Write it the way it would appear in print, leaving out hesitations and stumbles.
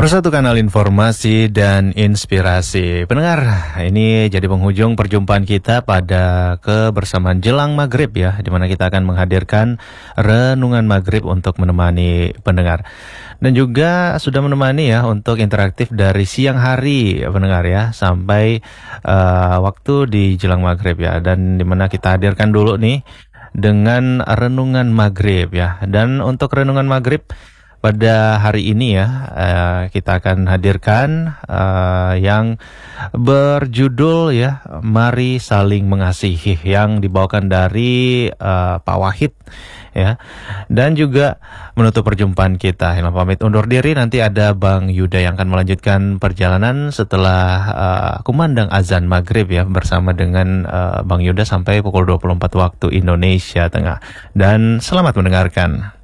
Persatu kanal informasi dan inspirasi. Pendengar, ini jadi penghujung perjumpaan kita pada kebersamaan jelang maghrib ya, di mana kita akan menghadirkan renungan maghrib untuk menemani pendengar. Dan juga sudah menemani ya untuk interaktif dari siang hari pendengar ya, sampai waktu di jelang maghrib ya. Dan di mana kita hadirkan dulu nih dengan renungan maghrib ya. Dan untuk renungan maghrib pada hari ini ya, kita akan hadirkan yang berjudul ya, Mari Saling Mengasihi, yang dibawakan dari Pak Wahid ya. Dan juga menutup perjumpaan kita, Hilman pamit undur diri, nanti ada Bang Yuda yang akan melanjutkan perjalanan setelah kumandang azan maghrib ya, bersama dengan Bang Yuda sampai pukul 24 waktu Indonesia Tengah. Dan selamat mendengarkan.